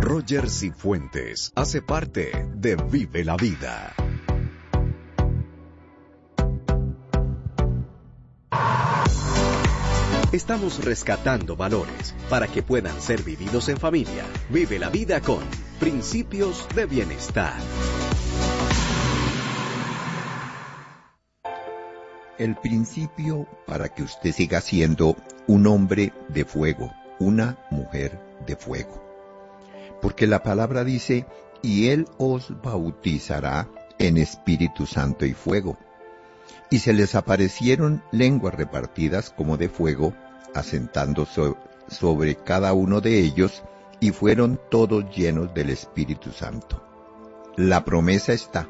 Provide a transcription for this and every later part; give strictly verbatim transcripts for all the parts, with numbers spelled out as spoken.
Roger Cifuentes hace parte de Vive la Vida. Estamos rescatando valores para que puedan ser vividos en familia. Vive la vida con Principios de Bienestar. El principio para que usted siga siendo un hombre de fuego, una mujer de fuego. Porque la palabra dice, y Él os bautizará en Espíritu Santo y fuego. Y se les aparecieron lenguas repartidas como de fuego, asentando so- sobre cada uno de ellos, y fueron todos llenos del Espíritu Santo. La promesa está.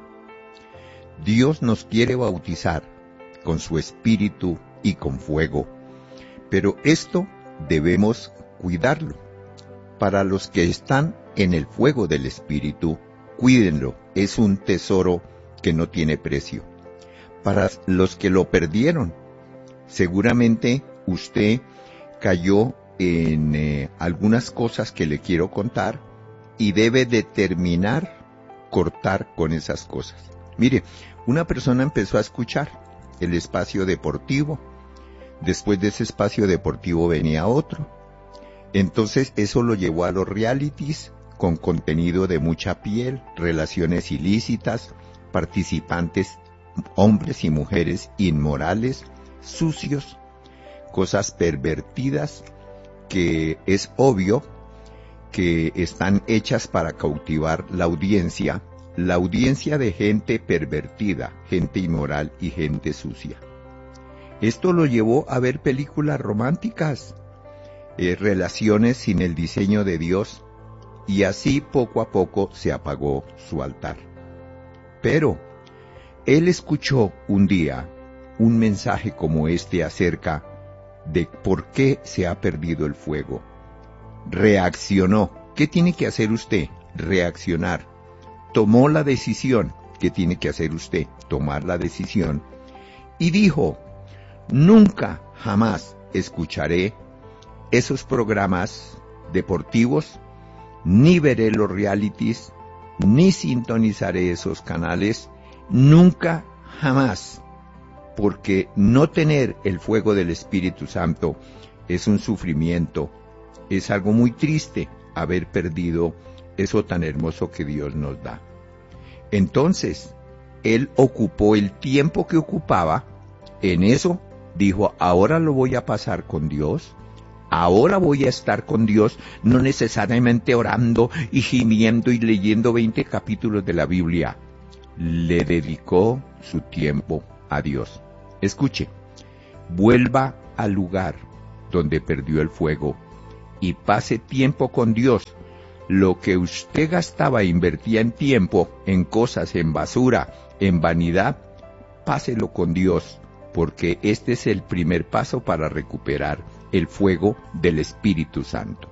Dios nos quiere bautizar con su Espíritu y con fuego, pero esto debemos cuidarlo. Para los que están en el fuego del Espíritu, cuídenlo, es un tesoro que no tiene precio. Para los que lo perdieron, seguramente usted cayó en eh, algunas cosas que le quiero contar y debe determinar cortar con esas cosas. Mire, una persona empezó a escuchar el espacio deportivo, después de ese espacio deportivo venía otro, entonces eso lo llevó a los realities con contenido de mucha piel, relaciones ilícitas, participantes hombres y mujeres inmorales, sucios, cosas pervertidas que es obvio que están hechas para cautivar la audiencia, la audiencia de gente pervertida, gente inmoral y gente sucia. Esto lo llevó a ver películas románticas, eh, relaciones sin el diseño de Dios, y así poco a poco se apagó su altar. Pero él escuchó un día un mensaje como este acerca de por qué se ha perdido el fuego. Reaccionó. ¿Qué tiene que hacer usted? Reaccionar. Tomó la decisión. ¿Qué tiene que hacer usted? Tomar la decisión. Y dijo, nunca, jamás escucharé esos programas deportivos, ni veré los realities, ni sintonizaré esos canales, nunca, jamás, porque no tener el fuego del Espíritu Santo es un sufrimiento, es algo muy triste haber perdido eso tan hermoso que Dios nos da. Entonces, él ocupó el tiempo que ocupaba en eso, dijo, ahora lo voy a pasar con Dios, ahora voy a estar con Dios, no necesariamente orando y gimiendo y leyendo veinte capítulos de la Biblia. Le dedicó su tiempo a Dios. Escuche, vuelva al lugar donde perdió el fuego y pase tiempo con Dios. Lo que usted gastaba e invertía en tiempo, en cosas, en basura, en vanidad, páselo con Dios, porque este es el primer paso para recuperar el fuego del Espíritu Santo.